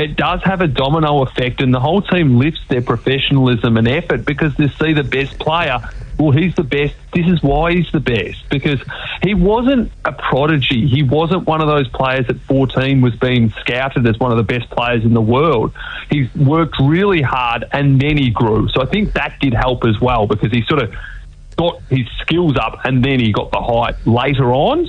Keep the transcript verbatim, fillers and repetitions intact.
it does have a domino effect, and the whole team lifts their professionalism and effort because they see the best player. Well, he's the best. This is why he's the best, because he wasn't a prodigy. He wasn't one of those players at fourteen was being scouted as one of the best players in the world. He worked really hard and then he grew. So I think that did help as well, because he sort of got his skills up and then he got the height later on.